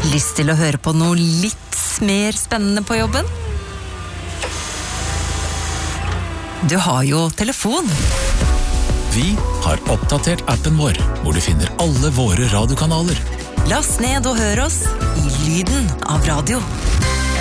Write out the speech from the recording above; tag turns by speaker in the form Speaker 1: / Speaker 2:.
Speaker 1: Lyst til å høre på noe litt mer spennende på jobben? Du har jo telefon.
Speaker 2: Vi har oppdatert appen vår, hvor du finner alle våre radiokanaler.
Speaker 1: Last ned og hør oss i lyden av radio.